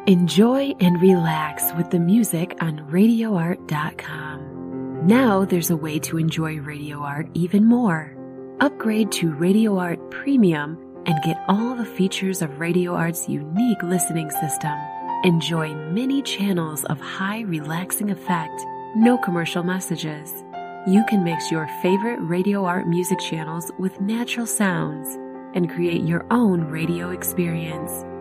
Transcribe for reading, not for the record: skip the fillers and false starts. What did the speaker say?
Enjoy and relax with the music on RadioArt.com. Now there's a way to enjoy Radio Art even more. Upgrade to Radio Art Premium and get all the features of Radio Art's unique listening system. Enjoy many channels of high relaxing effect, no commercial messages. You can mix your favorite Radio Art music channels with natural sounds and create your own radio experience.